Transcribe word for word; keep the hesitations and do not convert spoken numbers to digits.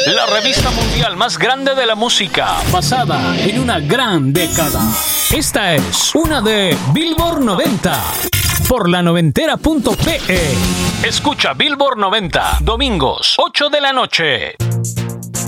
la revista mundial más grande de la música, basada en una gran década. Esta es una de Billboard noventa, por la noventera punto pe. Escucha Billboard noventa, domingos, ocho de la noche.